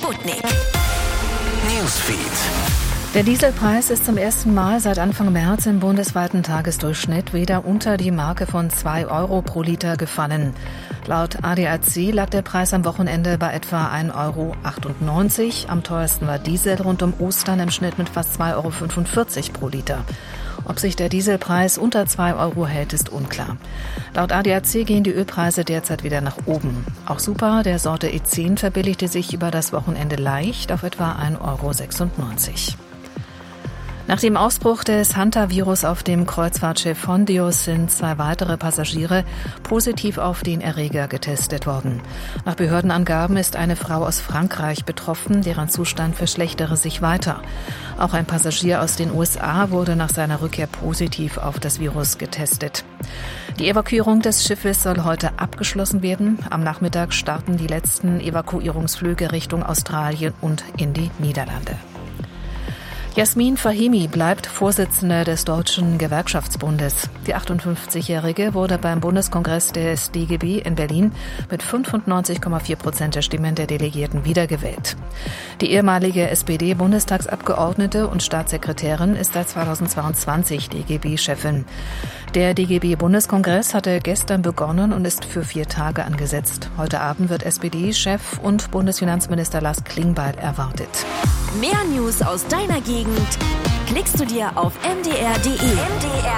Sputnik Newsfeed. Der Dieselpreis ist zum ersten Mal seit Anfang März im bundesweiten Tagesdurchschnitt wieder unter die Marke von 2 Euro pro Liter gefallen. Laut ADAC lag der Preis am Wochenende bei etwa 1,98 Euro. Am teuersten war Diesel rund um Ostern im Schnitt mit fast 2,45 Euro pro Liter. Ob sich der Dieselpreis unter 2 Euro hält, ist unklar. Laut ADAC gehen die Ölpreise derzeit wieder nach oben. Auch Super der Sorte E10 verbilligte sich über das Wochenende leicht auf etwa 1,96 Euro. Nach dem Ausbruch des Hanta-Virus auf dem Kreuzfahrtschiff Hondius sind 2 weitere Passagiere positiv auf den Erreger getestet worden. Nach Behördenangaben ist eine Frau aus Frankreich betroffen, deren Zustand verschlechtere sich weiter. Auch ein Passagier aus den USA wurde nach seiner Rückkehr positiv auf das Virus getestet. Die Evakuierung des Schiffes soll heute abgeschlossen werden. Am Nachmittag starten die letzten Evakuierungsflüge Richtung Australien und in die Niederlande. Jasmin Fahimi bleibt Vorsitzende des Deutschen Gewerkschaftsbundes. Die 58-Jährige wurde beim Bundeskongress des DGB in Berlin mit 95,4% der Stimmen der Delegierten wiedergewählt. Die ehemalige SPD-Bundestagsabgeordnete und Staatssekretärin ist seit 2022 DGB-Chefin. Der DGB-Bundeskongress hatte gestern begonnen und ist für 4 Tage angesetzt. Heute Abend wird SPD-Chef und Bundesfinanzminister Lars Klingbeil erwartet. Mehr News aus deiner Gegend klickst du dir auf mdr.de.